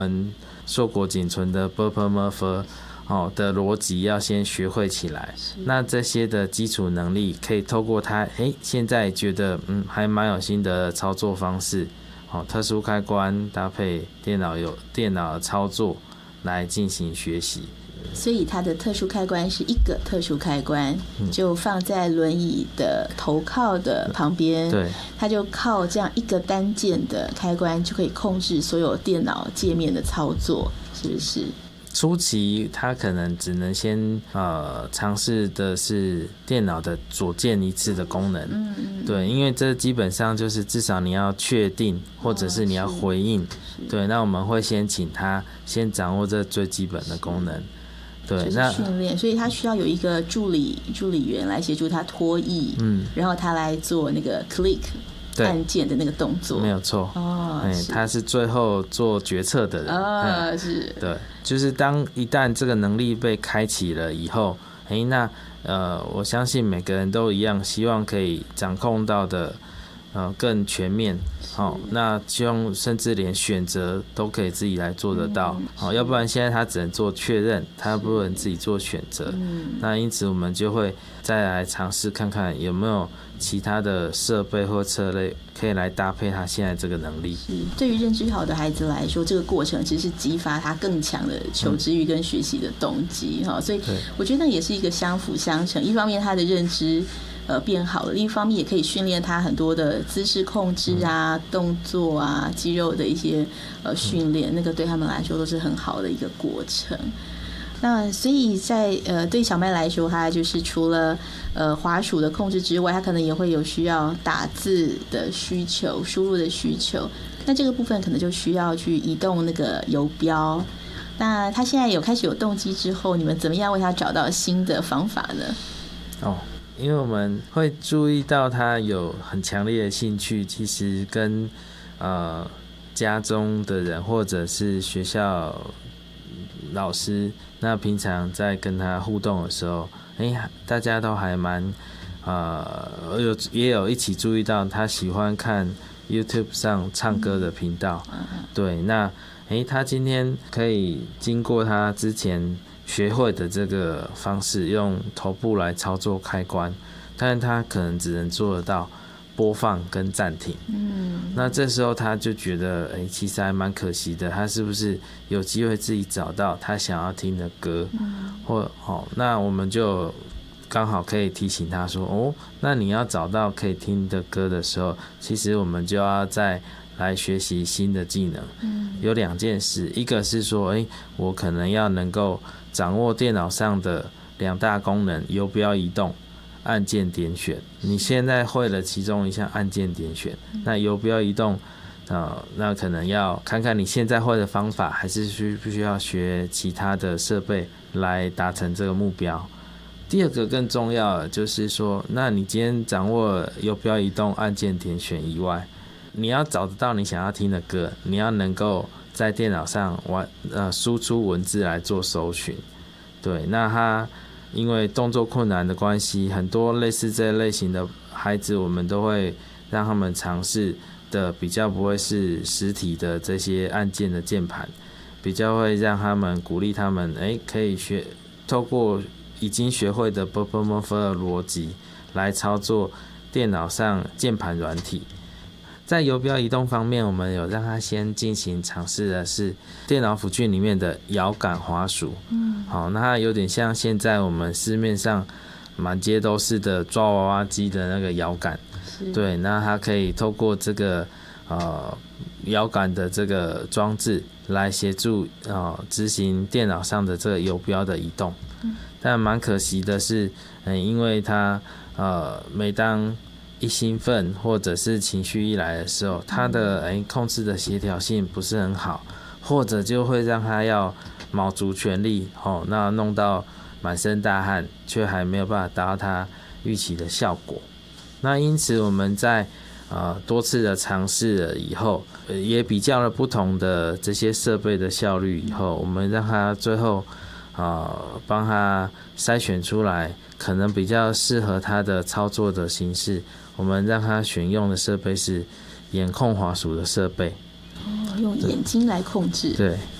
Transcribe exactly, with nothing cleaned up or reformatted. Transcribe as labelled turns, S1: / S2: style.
S1: 们硕果仅存的 b p m f 哦的逻辑要先学会起来。那这些的基础能力可以透过他，哎，现在觉得嗯还蛮有心得的操作方式，哦，特殊开关搭配电脑有电脑的操作来进行学习。
S2: 所以它的特殊开关是一个特殊开关，就放在轮椅的头靠的旁边，对，它就靠这样一个单键的开关就可以控制所有电脑界面的操作，是不是？
S1: 初期他可能只能先呃尝试的是电脑的左键一次的功能，嗯嗯，对，因为这基本上就是至少你要确定或者是你要回应，哦，对，那我们会先请他先掌握这最基本的功能。对，
S2: 就是训练，所以他需要有一个助理助理员来协助他拖曳，嗯，然后他来做那个 click 按键的那个动作，
S1: 没有错哦，哎，他是最后做决策的人啊，嗯，是，对，就是当一旦这个能力被开启了以后，哎，那呃，我相信每个人都一样，希望可以掌控到的。呃，更全面，好，哦，那希望甚至连选择都可以自己来做得到，好，嗯，要不然现在他只能做确认，他不能自己做选择，嗯，那因此我们就会再来尝试看看有没有其他的设备或策略可以来搭配他现在这个能力。
S2: 是，对于认知好的孩子来说，这个过程其实是激发他更强的求知欲跟学习的动机，哈，嗯，所以我觉得那也是一个相辅相成，一方面他的认知呃，变好了，另一方面也可以训练他很多的姿势控制啊、嗯、动作啊、肌肉的一些呃训练，那个对他们来说都是很好的一个过程。那所以在呃对小麦来说，他就是除了呃滑鼠的控制之外，他可能也会有需要打字的需求、输入的需求。那这个部分可能就需要去移动那个游标。那他现在有开始有动机之后，你们怎么样为他找到新的方法呢？
S1: 哦。因为我们会注意到他有很强烈的兴趣，其实跟呃家中的人或者是学校老师，那平常在跟他互动的时候，哎，大家都还蛮呃有也有一起注意到他喜欢看 YouTube 上唱歌的频道，对，那哎他今天可以经过他之前学会的这个方式，用头部来操作开关，但是他可能只能做得到播放跟暂停。嗯，那这时候他就觉得，哎、欸，其实还蛮可惜的。他是不是有机会自己找到他想要听的歌？嗯，或哦，那我们就刚好可以提醒他说，哦，那你要找到可以听的歌的时候，其实我们就要再来学习新的技能。嗯，有两件事，一个是说，哎、欸，我可能要能够掌握电脑上的两大功能：游标移动、按键点选。你现在会了其中一项按键点选，那游标移动，呃，那可能要看看你现在会的方法，还是需必须要学其他的设备来达成这个目标。第二个更重要的就是说，那你今天掌握游标移动、按键点选以外，你要找得到你想要听的歌，你要能够在电脑上完呃输出文字来做搜寻。对，那他因为动作困难的关系，很多类似这类型的孩子，我们都会让他们尝试的比较不会是实体的这些按键的键盘，比较会让他们鼓励他们，哎，可以学透过已经学会的 b p m f 的逻辑来操作电脑上键盘软体。在游标移动方面，我们有让他先进行尝试的是电脑辅具里面的摇杆滑鼠。嗯，好，那它有点像现在我们市面上满街都是的抓娃娃机的那个摇杆。对，那它可以透过这个呃摇杆的这个装置来协助呃执行电脑上的这个游标的移动。嗯，但蛮可惜的是，嗯，因为它呃每当一兴奋或者是情绪一来的时候，他的哎控制的协调性不是很好，或者就会让他要卯足全力，哦，那弄到满身大汗，却还没有办法达到他预期的效果。那因此我们在呃多次的尝试了以后，也比较了不同的这些设备的效率以后，我们让他最后呃帮他筛选出来可能比较适合他的操作的形式。我们让他选用的设备是眼控滑鼠的设备。
S2: 哦， 用眼睛来控制。
S1: 对。